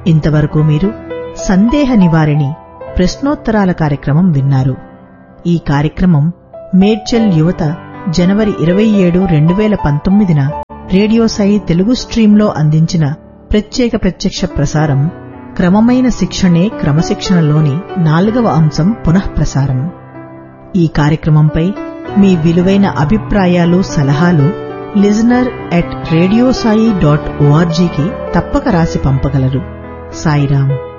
ఇంతవరకు మీరు సందేహ నివారిణి ప్రశ్నోత్తరాల కార్యక్రమం విన్నారు. ఈ కార్యక్రమం మేడ్చల్ యువత జనవరి 27, 2019న రేడియో సాయి తెలుగు స్ట్రీంలో అందించిన ప్రత్యేక ప్రత్యక్ష ప్రసారం. క్రమమైన శిక్షణే క్రమశిక్షణలోని 4వ అంశం పునఃప్రసారం. ఈ కార్యక్రమంపై మీ విలువైన అభిప్రాయాలు, సలహాలు listener@radiosai.orgకి తప్పక రాసి పంపగలరు. సాయిరాం.